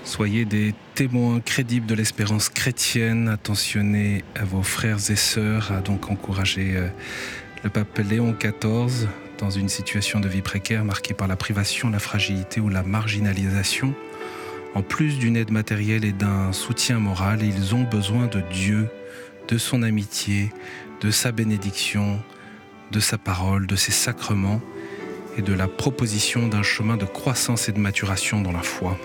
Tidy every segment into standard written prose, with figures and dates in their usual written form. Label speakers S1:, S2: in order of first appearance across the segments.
S1: Soyez des témoins crédibles de l'espérance chrétienne. Attentionnez à vos frères et sœurs, a donc encouragé le pape Léon XIV dans une situation de vie précaire marquée par la privation, la fragilité ou la marginalisation. En plus d'une aide matérielle et d'un soutien moral, ils ont besoin de Dieu, de son amitié, de sa bénédiction, de sa parole, de ses sacrements et de la proposition d'un chemin de croissance et de maturation dans la foi.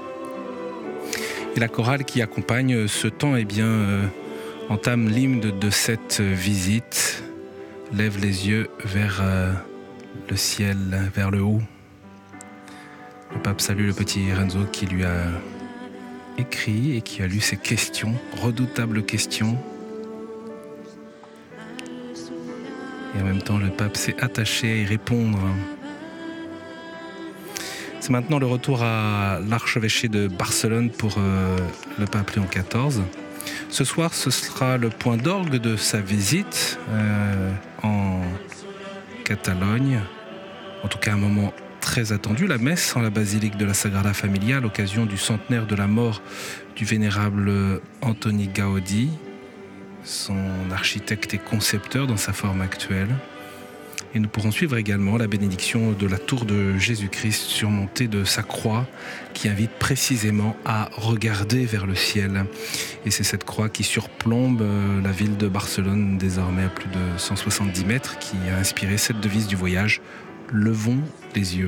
S1: Et la chorale qui accompagne ce temps entame l'hymne de cette visite, lève les yeux vers le ciel, vers le haut. Le pape salue le petit Renzo qui lui a écrit et qui a lu ses questions, redoutables questions. Et en même temps, le pape s'est attaché à y répondre. C'est maintenant le retour à l'archevêché de Barcelone pour le pape Léon XIV. Ce soir, ce sera le point d'orgue de sa visite en Catalogne. En tout cas, un moment très attendu, la messe en la basilique de la Sagrada Familia à l'occasion du centenaire de la mort du vénérable Antoni Gaudí, son architecte et concepteur dans sa forme actuelle. Et nous pourrons suivre également la bénédiction de la tour de Jésus-Christ surmontée de sa croix qui invite précisément à regarder vers le ciel. Et c'est cette croix qui surplombe la ville de Barcelone, désormais à plus de 170 mètres, qui a inspiré cette devise du voyage « Levons les yeux ».